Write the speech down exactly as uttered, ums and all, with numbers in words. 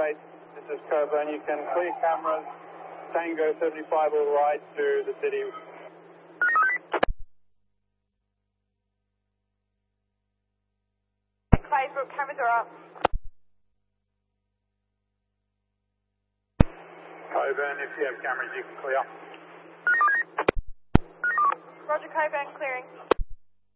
eight, this is Coburn. You can clear cameras, Tango seventy-five all right to the city. Claysbrook, cameras are up. Coburn, if you have cameras, you can clear. Roger, Coburn, clearing.